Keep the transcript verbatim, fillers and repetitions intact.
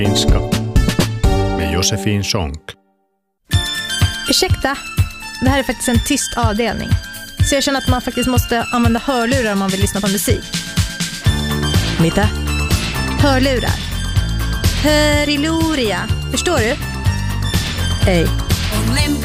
Finska med Josefin Sonck. Ursäkta, det här är faktiskt en tyst avdelning. Så jag känner att man faktiskt måste använda hörlurar om man vill lyssna på musik. Mitä? Hörlurar. Höriluria. Förstår du? Hej.